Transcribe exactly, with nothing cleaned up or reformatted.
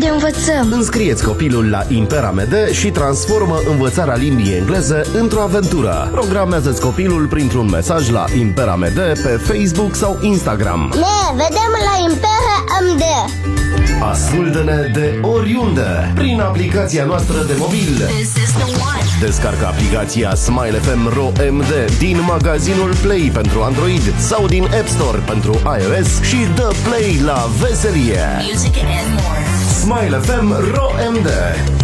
unde învățăm. Înscrieți copilul la ImperaMed și transformă învățarea limbii engleze într-o aventură. Programează-ți copilul printr-un mesaj la ImperaMed pe Facebook sau Instagram. Ne vedem la ImperaMed. Ascultă-ne de oriunde prin aplicația noastră de mobil. Descarcă aplicația Smile F M R O M D din magazinul Play pentru Android sau din App Store pentru iOS și dă play la veselie. Smile F M R O M D.